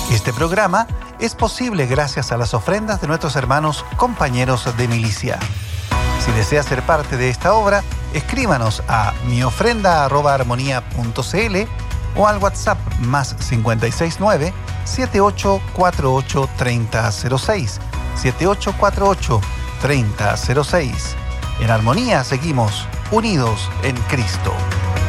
Este programa es posible gracias a las ofrendas de nuestros hermanos compañeros de milicia. Si desea ser parte de esta obra, escríbanos a miofrenda@armonía.cl o al WhatsApp más 569 7848 3006 7848 3006. En Armonía seguimos unidos en Cristo.